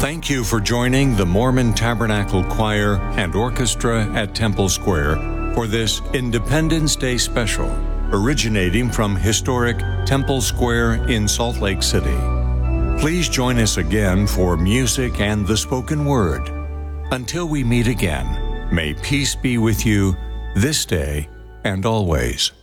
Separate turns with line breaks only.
Thank you for joining the Mormon Tabernacle Choir and Orchestra at Temple Square for this Independence Day special, originating from historic Temple Square in Salt Lake City. Please join us again for music and the spoken word. Until we meet again, may peace be with you this day and always.